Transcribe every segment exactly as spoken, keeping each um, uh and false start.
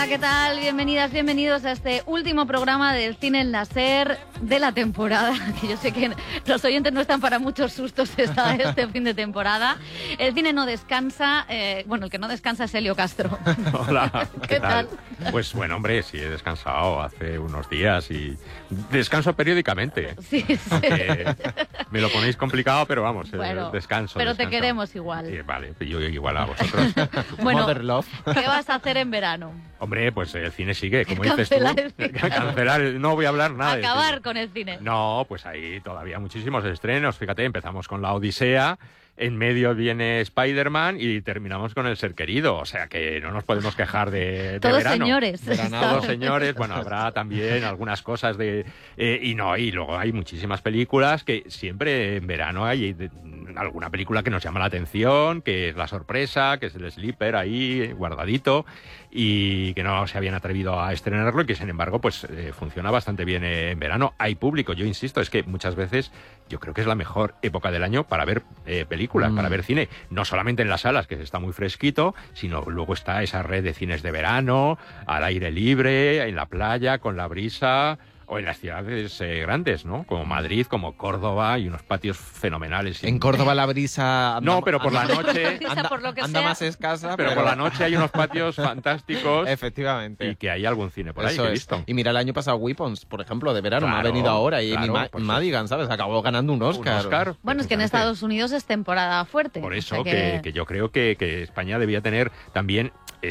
Hola, ¿qué tal? Bienvenidas, bienvenidos a este último programa del Cine en la SER de la temporada, que yo sé que los oyentes no están para muchos sustos esta, este fin de temporada. El cine no descansa, eh, bueno, el que no descansa es Elio Castro. Hola, ¿qué, ¿qué tal? tal? Pues bueno, hombre, sí he descansado hace unos días y descanso periódicamente. Sí, sí. Eh, me lo ponéis complicado, pero vamos, bueno, eh, descanso. Pero descanso. te queremos igual. Sí, vale, yo igual a vosotros. Bueno, Mother Love. ¿qué vas a hacer en verano? Hombre, pues el cine sigue, como Cancelar dices tú. el cine. Cancelar, el- no voy a hablar nada. de Acabar cine. con el cine. No, pues hay todavía muchísimos estrenos. Fíjate, empezamos con La Odisea, en medio viene Spider-Man y terminamos con El Ser Querido. O sea que no nos podemos quejar de, de Todos verano. señores. Veranado. Todos señores, bueno, habrá también algunas cosas de... eh, y no, y luego hay muchísimas películas que siempre en verano hay de- alguna película que nos llama la atención, que es la sorpresa, que es el sleeper ahí guardadito y que no se habían atrevido a estrenarlo y que sin embargo pues eh, funciona bastante bien eh, en verano. Hay público, yo insisto, es que muchas veces yo creo que es la mejor época del año para ver eh, películas, Mm. para ver cine, no solamente en las salas, que está muy fresquito, sino luego está esa red de cines de verano, al aire libre, en la playa, con la brisa, o en las ciudades eh, grandes, ¿no? Como Madrid, como Córdoba, y unos patios fenomenales. En Córdoba la brisa... anda- No, pero por la anda- noche... Brisa, Anda, por lo que anda sea. más escasa, Pero por la noche hay unos patios fantásticos Efectivamente. y que hay algún cine por ahí Eso que he es. visto. Y mira, el año pasado Weapons, por ejemplo, de verano, me ha Claro, venido ahora. Y claro, Ma- pues sí. Madigan, ¿sabes? Acabó ganando un Oscar. Un Oscar. Bueno, es que en precisamente. Estados Unidos es temporada fuerte. Por o eso sea que... Que yo creo que, que España debía tener también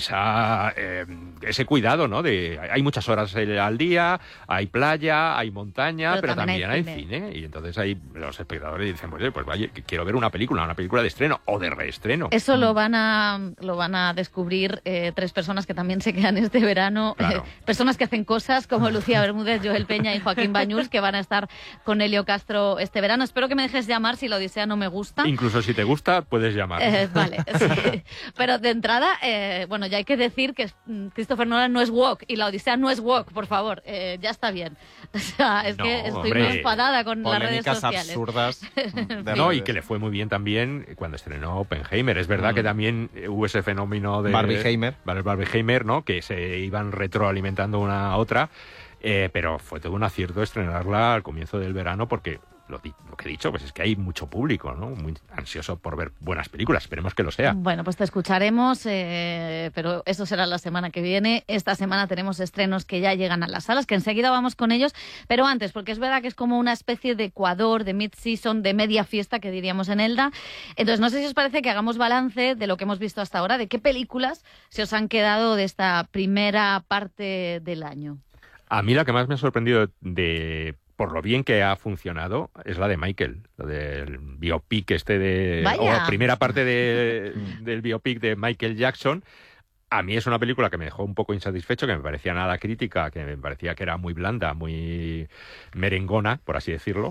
esa eh, ese cuidado, ¿no? De hay muchas horas eh, al día, hay playa, hay montaña, Pero pero, también también, hay hay cine. cine. Y entonces hay los espectadores dicen, pues, oye, pues vaya, que quiero ver una película, una película de estreno o de reestreno. Eso lo van a lo van a descubrir eh, tres personas que también se quedan este verano. Claro. Eh, personas que hacen cosas como Lucía Bermúdez, Joel Peña y Joaquín Bañuls, que van a estar con Elio Castro este verano. Espero que me dejes llamar si la Odisea no me gusta. Incluso si te gusta, puedes llamar. Eh, vale, sí. Pero de entrada, eh, bueno, ya hay que decir que mm, Christopher Nolan no es woke y la Odisea no es woke, por favor, eh, ya está bien. O sea, es No, que estoy hombre. muy enfadada con las redes Polémicas sociales. absurdas. de No, y redes. que le fue muy bien también cuando estrenó Oppenheimer. Es verdad Mm. que también eh, hubo ese fenómeno de... Barbieheimer. Vale, Barbieheimer, ¿no? Que se iban retroalimentando una a otra. Eh, pero fue todo un acierto estrenarla al comienzo del verano porque lo, di- lo que he dicho, pues es que hay mucho público, ¿no? Muy ansioso por ver buenas películas. Esperemos que lo sea. Bueno, pues te escucharemos, eh, pero eso será la semana que viene. Esta semana tenemos estrenos que ya llegan a las salas, que enseguida vamos con ellos, pero antes, porque es verdad que es como una especie de Ecuador, de mid-season, de media fiesta, que diríamos en Elda. Entonces, no sé si os parece que hagamos balance de lo que hemos visto hasta ahora, de qué películas se os han quedado de esta primera parte del año. A mí la que más me ha sorprendido de... por lo bien que ha funcionado, es la de Michael, la del biopic este de... Vaya. o la primera parte de, del biopic de Michael Jackson. A mí es una película que me dejó un poco insatisfecho, que me parecía nada crítica, que me parecía que era muy blanda, muy merengona, por así decirlo,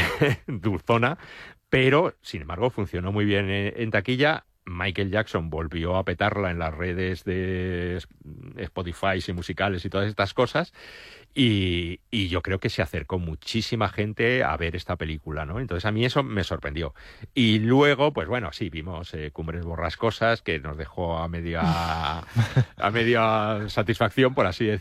dulzona, pero, sin embargo, funcionó muy bien en, en taquilla. Michael Jackson volvió a petarla en las redes de Spotify y musicales y todas estas cosas. Y, y yo creo que se acercó muchísima gente a ver esta película, ¿no? Entonces a mí eso me sorprendió. Y luego, pues bueno, sí, vimos eh, Cumbres Borrascosas, que nos dejó a media, a media satisfacción, por así